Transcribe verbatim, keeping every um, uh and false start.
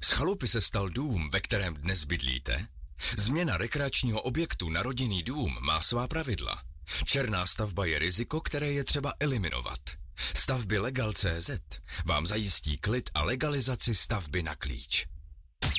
Z chalupy se stal dům, ve kterém dnes bydlíte? Změna rekreačního objektu na rodinný dům má svá pravidla. Černá stavba je riziko, které je třeba eliminovat. Stavby Legal tečka cé zet vám zajistí klid a legalizaci stavby na klíč.